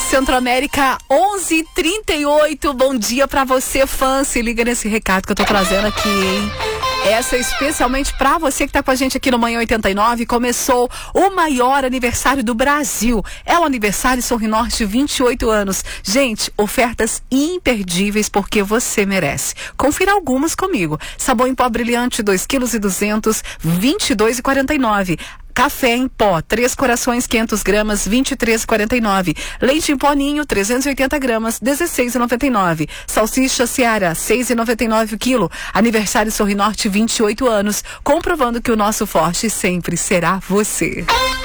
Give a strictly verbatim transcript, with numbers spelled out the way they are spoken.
Centro-América, onze e trinta e oito. Bom dia pra você, fã. Se liga nesse recado que eu tô trazendo aqui, hein? Essa é especialmente pra você que tá com a gente aqui no Manhã oitenta e nove. Começou o maior aniversário do Brasil. É o aniversário Sorrinorte, vinte e oito anos. Gente, ofertas imperdíveis porque você merece. Confira algumas comigo. Sabão em pó brilhante, dois quilos e duzentos, vinte e dois reais e quarenta e nove centavos. Café em pó, três corações, quinhentas gramas, vinte e três reais e quarenta e nove centavos. Leite em pó Ninho, trezentas e oitenta gramas, dezesseis reais e noventa e nove centavos. Salsicha Seara, seis reais e noventa e nove centavos o quilo. Aniversário Sorrinorte, vinte e oito anos. Comprovando que o nosso forte sempre será você.